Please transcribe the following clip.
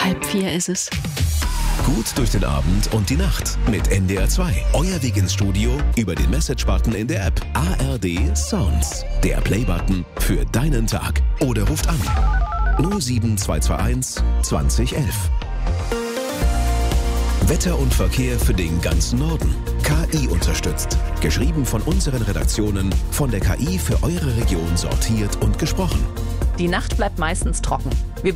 3:30 ist es. Gut durch den Abend und die Nacht mit NDR 2. Euer Weg ins Studio über den Message-Button in der App. ARD Sounds. Der Play-Button für deinen Tag. Oder ruft an. 07221 2011. Wetter und Verkehr für den ganzen Norden. KI unterstützt. Geschrieben von unseren Redaktionen, von der KI für eure Region sortiert und gesprochen. Die Nacht bleibt meistens trocken. Wir